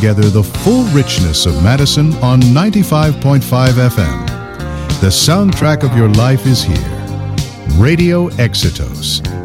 together the full richness of Madison on 95.5 FM. The soundtrack of your life is here. Radio Exitos.